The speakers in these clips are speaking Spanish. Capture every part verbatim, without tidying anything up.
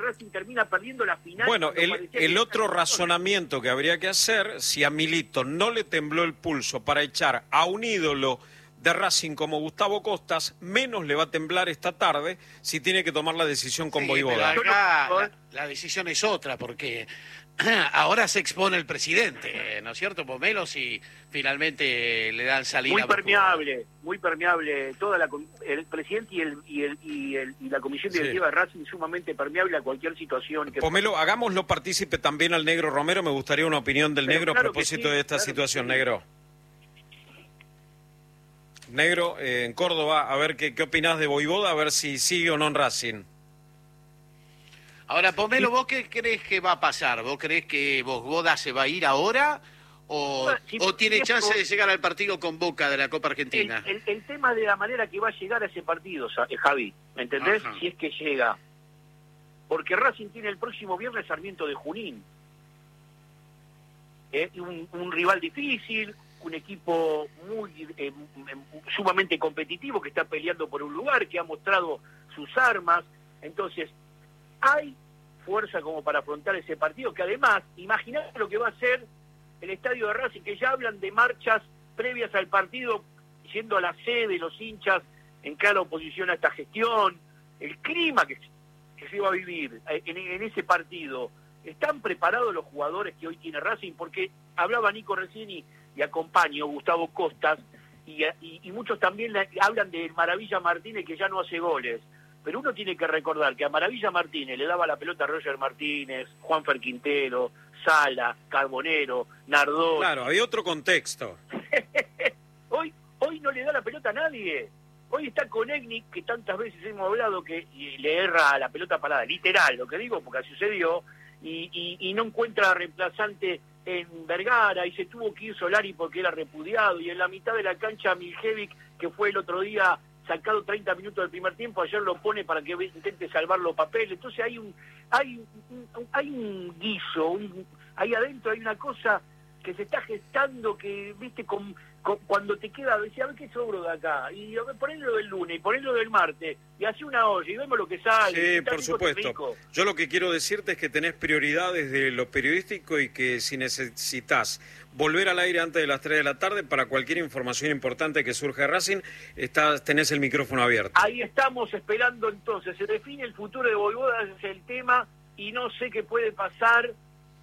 Racing termina perdiendo la final. Bueno, el, el otro razonamiento que habría que hacer, si a Milito no le tembló el pulso para echar a un ídolo de Racing como Gustavo Costas, menos le va a temblar esta tarde si tiene que tomar la decisión con sí, Voivoda. Pero acá la, la decisión es otra, porque ahora se expone el presidente, ¿no es cierto, Pomelo? Si finalmente le dan salida. Muy permeable, muy permeable. Toda la, el presidente y, el, y, el, y, el, y la comisión directiva sí. de Racing sumamente permeable a cualquier situación. Que Pomelo, hagámoslo partícipe también al Negro Romero. Me gustaría una opinión del Pero Negro claro a propósito sí, de esta claro situación, sí. Negro. Negro, eh, en Córdoba, a ver qué, qué opinás de Voivoda, a ver si sigue o no en Racing. Ahora, Pomelo, ¿vos qué crees que va a pasar? ¿Vos crees que Voivoda se va a ir ahora o, bueno, si, o tiene si chance esto, de llegar al partido con Boca de la Copa Argentina? El, el, el tema de la manera que va a llegar a ese partido, Javi, ¿me entendés? Ajá. Si es que llega. Porque Racing tiene el próximo viernes Sarmiento de Junín. Eh, un, un rival difícil, un equipo muy eh, sumamente competitivo que está peleando por un lugar, que ha mostrado sus armas. Entonces, hay fuerza como para afrontar ese partido, que además, imaginad lo que va a ser el estadio de Racing, que ya hablan de marchas previas al partido, yendo a la sede, los hinchas en clara oposición a esta gestión, el clima que, que se va a vivir en, en ese partido. ¿Están preparados los jugadores que hoy tiene Racing? Porque hablaba Nico recién y, y acompaño Gustavo Costas, y, y, y muchos también la, hablan de Maravilla Martínez, que ya no hace goles. Pero uno tiene que recordar que a Maravilla Martínez le daba la pelota a Roger Martínez, Juanfer Quintero, Sala, Carbonero, Nardoni. Claro, hay otro contexto. hoy, hoy no le da la pelota a nadie. Hoy está con Egni, que tantas veces hemos hablado que le erra la pelota parada, literal, lo que digo, porque sucedió, y, y, y no encuentra reemplazante en Vergara, y se tuvo que ir Solari porque era repudiado, y en la mitad de la cancha Miljevic, que fue el otro día sacado treinta minutos del primer tiempo, ayer lo pone para que intente salvar los papeles. Entonces hay un hay un, hay un guiso, un, ahí adentro hay una cosa que se está gestando que, viste, con, con, cuando te queda, decía, a ver qué sobro de acá, y a ver, ponelo del lunes, y ponelo del martes, y así una olla, y vemos lo que sale. Sí, por supuesto. Yo lo que quiero decirte es que tenés prioridades de lo periodístico y que si necesitas volver al aire antes de las tres de la tarde para cualquier información importante que surja de Racing, estás, tenés el micrófono abierto. Ahí estamos esperando entonces, se define el futuro de Voivoda, ese es el tema, y no sé qué puede pasar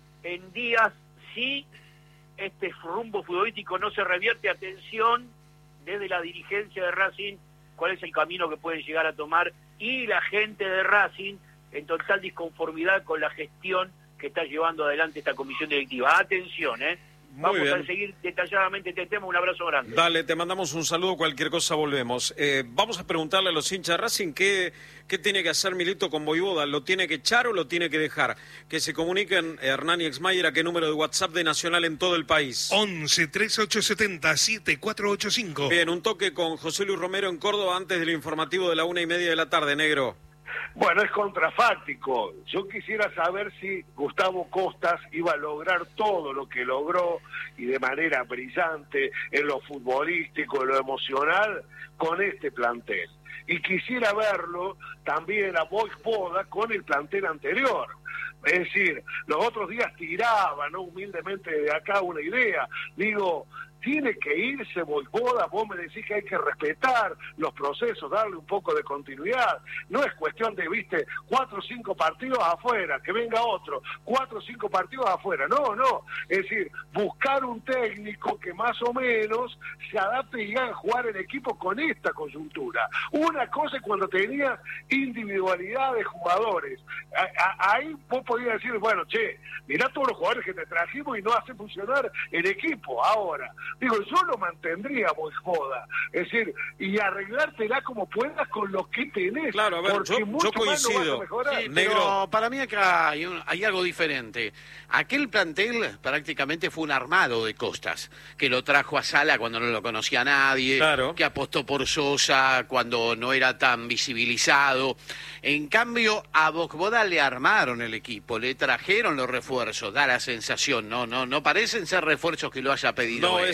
en días si este rumbo futbolístico no se revierte. Atención desde la dirigencia de Racing, cuál es el camino que pueden llegar a tomar, y la gente de Racing en total disconformidad con la gestión que está llevando adelante esta comisión directiva. Atención, ¿eh? Muy Vamos bien. a seguir detalladamente este tema. Un abrazo grande. Dale, te mandamos un saludo, cualquier cosa volvemos. Eh, vamos a preguntarle a los hinchas de Racing qué, qué tiene que hacer Milito con Voivoda. ¿Lo tiene que echar o lo tiene que dejar? Que se comuniquen, eh, Hernán y Exmayer, a qué número de WhatsApp de Nacional en todo el país. once, treinta y ocho setenta, setenta y cuatro ochenta y cinco. Bien, un toque con José Luis Romero en Córdoba antes del informativo de la una y media de la tarde, Negro. Bueno, es contrafáctico. Yo quisiera saber si Gustavo Costas iba a lograr todo lo que logró y de manera brillante en lo futbolístico, en lo emocional, con este plantel. Y quisiera verlo también a Voivoda con el plantel anterior. Es decir, los otros días tiraba, ¿no?, humildemente de acá una idea. Digo, tiene que irse Voivoda, vos me decís que hay que respetar los procesos, darle un poco de continuidad. No es cuestión de, viste, cuatro o cinco partidos afuera, que venga otro, cuatro o cinco partidos afuera. No, no. Es decir, buscar un técnico que más o menos se adapte y haga jugar el equipo con esta coyuntura. Una cosa es cuando tenía individualidad de jugadores. A, a, ahí vos podías decir, bueno, che, mirá todos los jugadores que te trajimos y no hace funcionar el equipo. Ahora, digo, yo lo mantendría Voivoda, es decir, y arreglártela como puedas con lo que tenés. Claro, a ver, yo, yo coincido. No sí, pero para mí acá hay, un, hay algo diferente. Aquel plantel prácticamente fue un armado de Costas, que lo trajo a Sala cuando no lo conocía nadie, claro, que apostó por Sosa cuando no era tan visibilizado. En cambio, a Voivoda le armaron el equipo, le trajeron los refuerzos, da la sensación, no, no, no parecen ser refuerzos que lo haya pedido No, él. es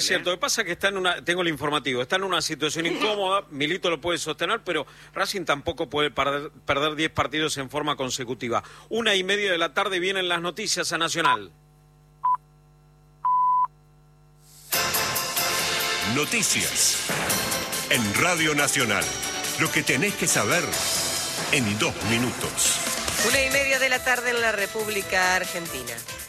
es cierto. Lo que pasa es que está en una, tengo el informativo, está en una situación incómoda, Milito lo puede sostener, pero Racing tampoco puede perder, perder diez partidos en forma consecutiva. Una y media de la tarde vienen las noticias a Nacional. Noticias en Radio Nacional. Lo que tenés que saber en dos minutos. Una y media de la tarde en la República Argentina.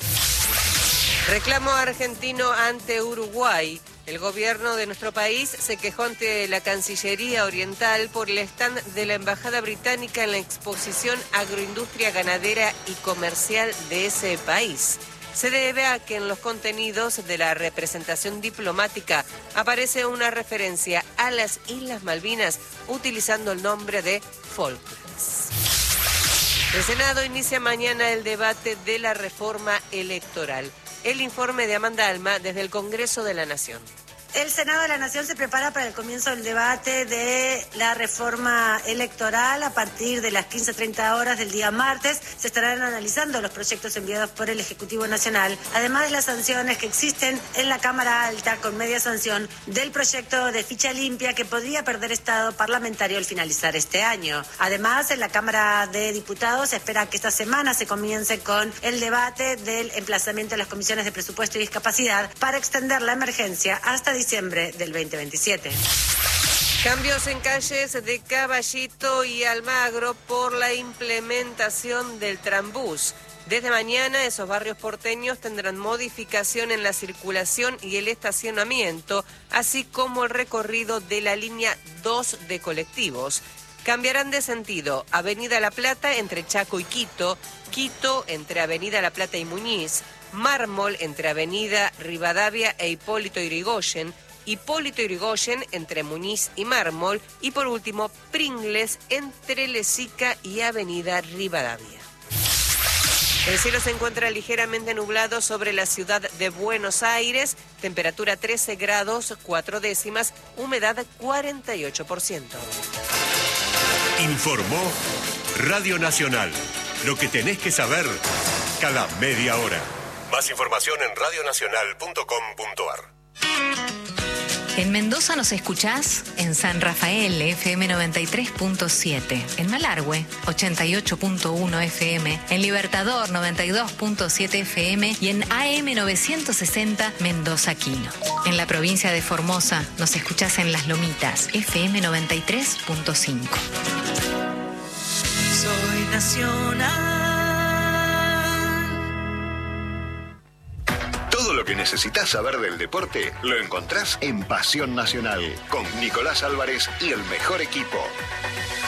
Reclamo argentino ante Uruguay. El gobierno de nuestro país se quejó ante la Cancillería Oriental por el stand de la Embajada Británica en la exposición Agroindustria Ganadera y Comercial de ese país. Se debe a que en los contenidos de la representación diplomática aparece una referencia a las Islas Malvinas utilizando el nombre de Falklands. El Senado inicia mañana el debate de la reforma electoral. El informe de Amanda Alma desde el Congreso de la Nación. El Senado de la Nación se prepara para el comienzo del debate de la reforma electoral. A partir de las quince treinta horas del día martes se estarán analizando los proyectos enviados por el Ejecutivo Nacional, además de las sanciones que existen en la Cámara Alta con media sanción del proyecto de ficha limpia que podría perder estado parlamentario al finalizar este año. Además, en la Cámara de Diputados se espera que esta semana se comience con el debate del emplazamiento de las comisiones de presupuesto y discapacidad para extender la emergencia hasta diciembre del veinte veintisiete. Cambios en calles de Caballito y Almagro por la implementación del Trambús. Desde mañana esos barrios porteños tendrán modificación en la circulación y el estacionamiento, así como el recorrido de la línea dos de colectivos. Cambiarán de sentido Avenida La Plata entre Chaco y Quito, Quito entre Avenida La Plata y Muñiz, Mármol entre Avenida Rivadavia e Hipólito Yrigoyen, Hipólito Yrigoyen entre Muñiz y Mármol y por último Pringles entre Lesica y Avenida Rivadavia. El cielo se encuentra ligeramente nublado sobre la ciudad de Buenos Aires, temperatura trece grados, cuatro décimas, humedad cuarenta y ocho por ciento. Informó Radio Nacional. Lo que tenés que saber cada media hora. Más información en radionacional punto com punto ar. En Mendoza nos escuchás en San Rafael, F M noventa y tres punto siete, en Malargüe, ochenta y ocho punto uno F M, en Libertador, noventa y dos punto siete F M y en A M novecientos sesenta Mendoza Quino. En la provincia de Formosa nos escuchás en Las Lomitas, F M noventa y tres punto cinco. Soy Nacional. Todo lo que necesitas saber del deporte lo encontrás en Pasión Nacional con Nicolás Álvarez y el mejor equipo.